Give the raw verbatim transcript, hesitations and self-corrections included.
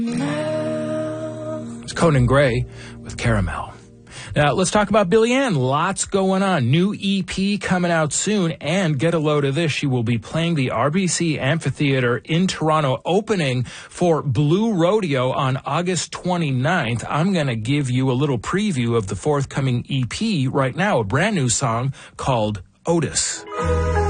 It's Conan Gray with Caramel. Now, let's talk about Billie Ann. Lots going on. New E P coming out soon. And get a load of this. She will be playing the R B C Amphitheater in Toronto, opening for Blue Rodeo on August twenty-ninth. I'm going to give you a little preview of the forthcoming E P right now, a brand new song called Otis.